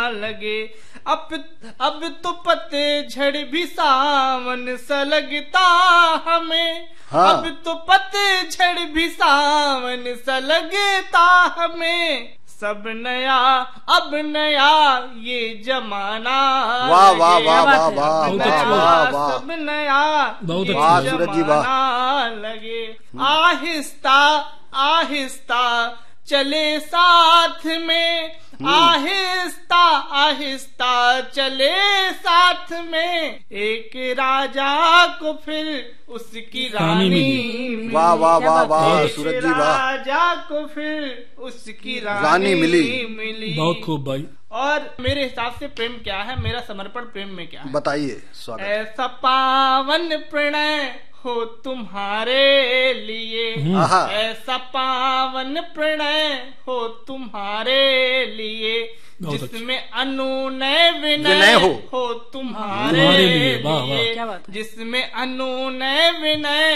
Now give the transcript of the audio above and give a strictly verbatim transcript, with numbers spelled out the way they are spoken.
लगे। अब अब तो पतझड़ भी सावन सा लगता हमें, हाँ। अब तो पतझड़ भी सावन सा लगता हमें। सब नया अब नया ये जमाना, वाह वाह वाह वाह वाह नया वाह वाह, सब नया बहुत ये वाह सूरज जी वाह। जमाना लगे। आहिस्ता आहिस्ता चले साथ में, आहिस्ता आहिस्ता चले साथ में, एक राजा को फिर उसकी रानी मिली। वाह वाह वाह वाह एक सूरज जी वाह। राजा को फिर उसकी रानी, रानी मिली। मिली। बहुत खूब भाई। और मेरे हिसाब से प्रेम क्या है, मेरा समर्पण प्रेम में क्या है, बताइए। स्वागत। ऐसा पावन प्रणय हो तुम्हारे लिए, आहा। ऐसा पावन प्रणय हो तुम्हारे लिए, जिसमें अनुनय विनय विनय हो। हो तुम्हारे तुम्हारे लिए। वाह वाह। लिए, जिसमें अनुनय विनय